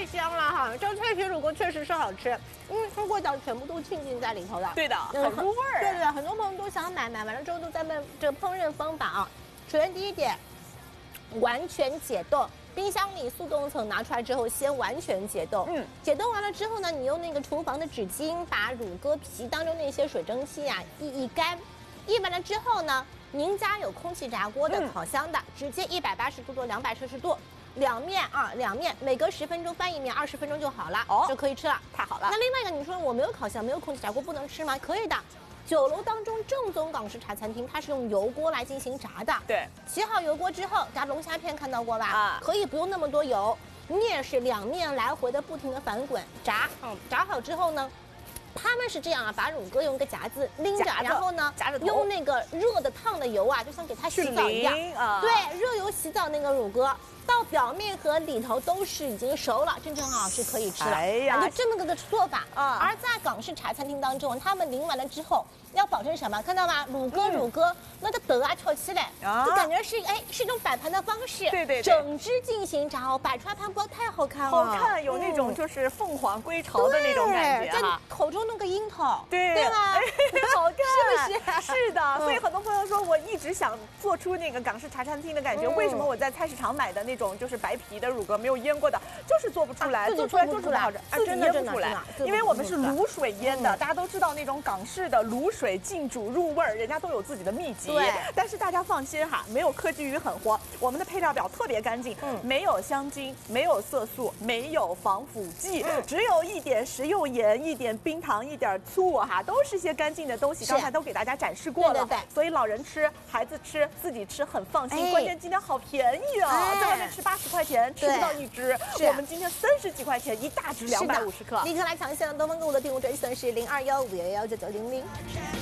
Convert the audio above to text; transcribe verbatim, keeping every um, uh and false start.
太香了哈！这个脆皮乳锅确实是好吃，因为它味道全部都浸浸在里头了。 对的，很入味儿。 对对，很多朋友都想买，买完了之后都在问这个烹饪方法啊。首先第一点，完全解冻。 冰箱里速冻层拿出来之后，先完全解冻。嗯，解冻完了之后呢，你用那个厨房的纸巾把乳鸽皮当中那些水蒸气啊一一干，一完了之后呢，您家有空气炸锅的、嗯、烤箱的，直接一百八十度到两百摄氏度，两面啊两面，每隔十分钟翻一面，二十分钟就好了，哦，就可以吃了。太好了。那另外一个，你说我没有烤箱，没有空气炸锅，不能吃吗？可以的。 酒楼当中正宗港式茶餐厅，它是用油锅来进行炸的。对，起好油锅之后，炸龙虾片看到过吧？啊，可以不用那么多油，你也是两面来回的不停的翻滚炸。嗯，炸好之后呢，他们是这样啊，把乳鸽用个夹子拎着，然后呢，夹着用那个热的烫的油啊，就像给它洗澡一样。啊，对，热油洗澡那个乳鸽。 到表面和里头都是已经熟了，正正好是可以吃了。哎呀，就这么个的做法啊。而在港式茶餐厅当中，他们淋完了之后要保证什么？看到吗？乳鸽乳鸽，那个德啊翘起来，就感觉是哎是一种摆盘的方式。对对，整只进行炸哦，摆出来盘不要太好看了。好看，有那种就是凤凰归巢的那种感觉哈。在口中弄个樱桃，对对吧？好看，是不是？是的，所以很多朋友说我一直想做出那个港式茶餐厅的感觉，为什么我在菜市场买的那？ 那种就是白皮的乳鸽没有腌过的，就是做不出来，做出来就是不好吃，自己腌不出来，因为我们是卤水腌的，大家都知道那种港式的卤水浸煮入味儿，人家都有自己的秘籍。对，但是大家放心哈，没有科技与狠活，我们的配料表特别干净，没有香精，没有色素，没有防腐剂，只有一点食用盐、一点冰糖、一点醋哈，都是些干净的东西，刚才都给大家展示过了。对，所以老人吃、孩子吃、自己吃很放心。关键今天好便宜啊，在外面。 吃八十块钱吃不到一只，我们今天三十几块钱一大只，两百五十克。立刻来抢！现在东方购物的订物专线是零二幺五幺幺九九零零。